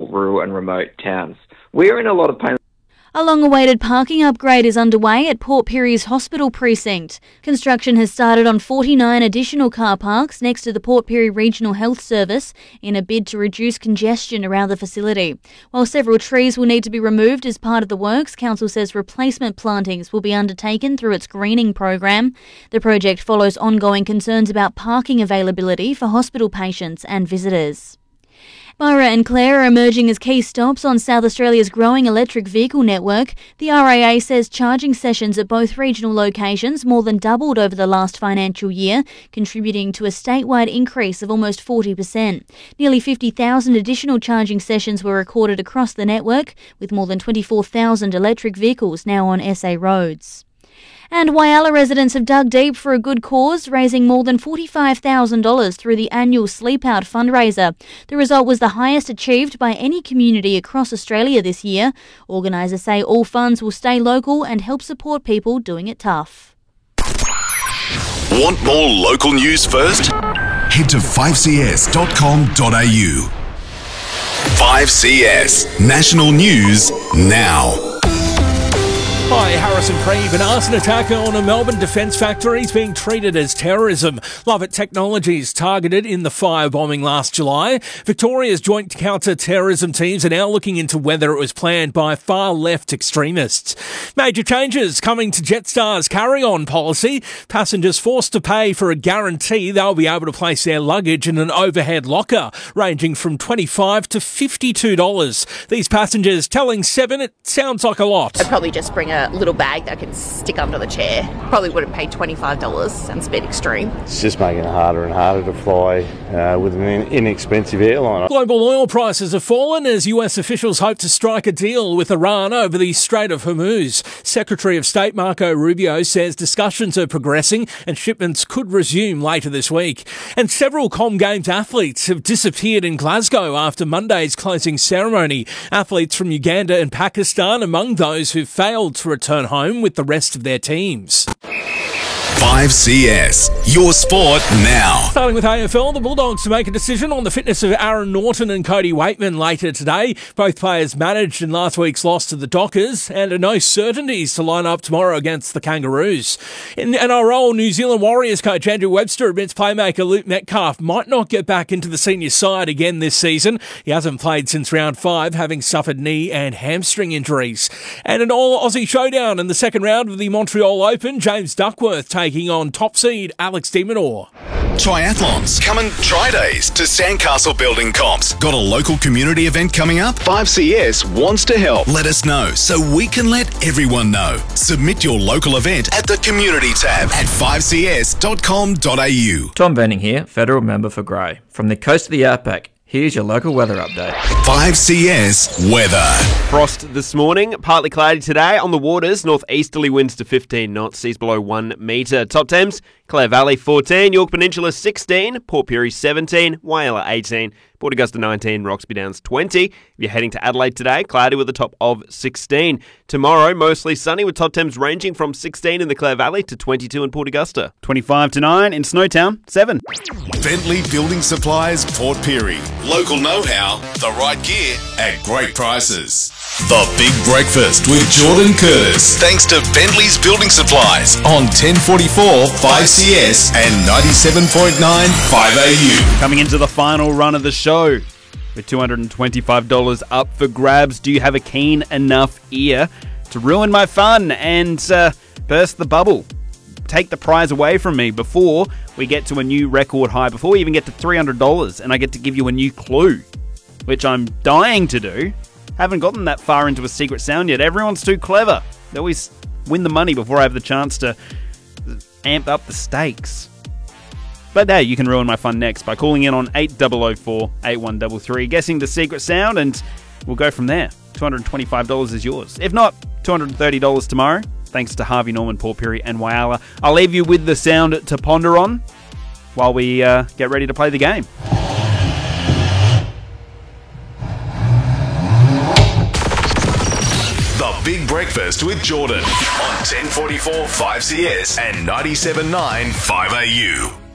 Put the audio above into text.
rural and remote towns. We're in a lot of pain. A long-awaited parking upgrade is underway at Port Pirie's hospital precinct. Construction has started on 49 additional car parks next to the Port Pirie Regional Health Service in a bid to reduce congestion around the facility. While several trees will need to be removed as part of the works, Council says replacement plantings will be undertaken through its greening program. The project follows ongoing concerns about parking availability for hospital patients and visitors. Byra and Clare are emerging as key stops on South Australia's growing electric vehicle network. The RAA says charging sessions at both regional locations more than doubled over the last financial year, contributing to a statewide increase of almost 40%. Nearly 50,000 additional charging sessions were recorded across the network, with more than 24,000 electric vehicles now on SA roads. And Whyalla residents have dug deep for a good cause, raising more than $45,000 through the annual Sleep Out fundraiser. The result was the highest achieved by any community across Australia this year. Organisers say all funds will stay local and help support people doing it tough. Want more local news first? Head to 5cs.com.au. 5CS, national news now. Hi, Harrison Creve. An arson attack on a Melbourne defence factory is being treated as terrorism. Lovett Technologies targeted in the firebombing last July. Victoria's joint counter-terrorism teams are now looking into whether it was planned by far-left extremists. Major changes coming to Jetstar's carry-on policy. Passengers forced to pay for a guarantee they'll be able to place their luggage in an overhead locker, ranging from $25 to $52. These passengers telling Seven it sounds like a lot. I'd probably just bring a little bag that I can stick under the chair. Probably wouldn't pay $25 and Speed Extreme. It's just making it harder and harder to fly with an inexpensive airline. Global oil prices have fallen as US officials hope to strike a deal with Iran over the Strait of Hormuz. Secretary of State Marco Rubio says discussions are progressing and shipments could resume later this week. And several Com Games athletes have disappeared in Glasgow after Monday's closing ceremony. Athletes from Uganda and Pakistan among those who failed to return home with the rest of their teams. 5CS, your sport now. Starting with AFL, the Bulldogs to make a decision on the fitness of Aaron Norton and Cody Waitman later today. Both players managed in last week's loss to the Dockers and are no certainties to line up tomorrow against the Kangaroos. In NRL, New Zealand Warriors coach Andrew Webster admits playmaker Luke Metcalf might not get back into the senior side again this season. He hasn't played since round 5, having suffered knee and hamstring injuries. And an all-Aussie showdown in the second round of the Montreal Open, James Duckworth taking on top seed Alex de Minaur. Triathlons, coming Fridays to Sandcastle Building Comps. Got a local community event coming up? 5CS wants to help. Let us know so we can let everyone know. Submit your local event at the community tab at 5cs.com.au. Tom Benning here, federal member for Grey. From the coast of the Outback, here's your local weather update. 5CS weather. Frost this morning, partly cloudy today on the waters. Northeasterly winds to 15 knots, seas below 1 metre. Top Thames, Clare Valley 14, York Peninsula 16, Port Pirie 17, Whyalla 18, Port Augusta 19, Roxby Downs 20. If you're heading to Adelaide today, cloudy with a top of 16. Tomorrow, mostly sunny with top temps ranging from 16 in the Clare Valley to 22 in Port Augusta. 25 to 9 in Snowtown, 7. Bentley Building Supplies, Port Pirie. Local know-how, the right gear at great prices. The Big Breakfast with Jordan Curtis. Thanks to Bentley's Building Supplies on 1044 5CS and 97.9 5AU. Coming into the final run of the show with $225 up for grabs. Do you have a keen enough ear to ruin my fun and burst the bubble? Take the prize away from me before we get to a new record high, before we even get to $300, and I get to give you a new clue, which I'm dying to do. Haven't gotten that far into a secret sound yet. Everyone's too clever. They always win the money before I have the chance to amp up the stakes. But hey, you can ruin my fun next by calling in on 8004-8133, guessing the secret sound, and we'll go from there. $225 is yours. If not, $230 tomorrow, thanks to Harvey Norman, Port Pirie and Whyalla. I'll leave you with the sound to ponder on while we get ready to play the game. The Big Breakfast with Jordan on 1044 5CS and 97.9 5AU.